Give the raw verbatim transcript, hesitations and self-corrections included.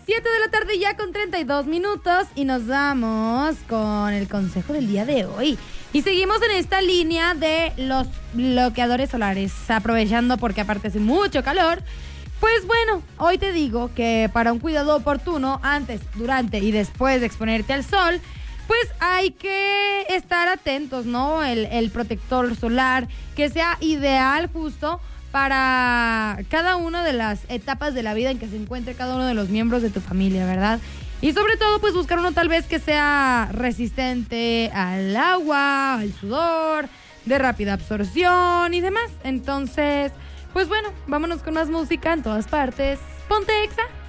siete de la tarde ya con treinta y dos minutos y nos vamos con el consejo del día de hoy. Y seguimos en esta línea de los bloqueadores solares, aprovechando porque aparte hace mucho calor. Pues bueno, hoy te digo que para un cuidado oportuno antes, durante y después de exponerte al sol, pues hay que estar atentos, ¿no? El, el protector solar que sea ideal justo para cada una de las etapas de la vida en que se encuentre cada uno de los miembros de tu familia, ¿verdad? Y sobre todo, pues buscar uno tal vez que sea resistente al agua, al sudor, de rápida absorción y demás. Entonces, pues bueno, vámonos con más música en todas partes. Ponte Exa.